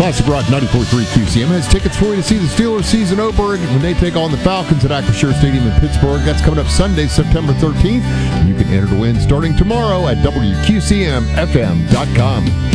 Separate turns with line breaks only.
Classic Rock 94.3 QCM has tickets for you to see the Steelers season opener when they take on the Falcons at Acrisure Stadium in Pittsburgh. That's coming up Sunday, September 13th. You can enter to win starting tomorrow at WQCMFM.com.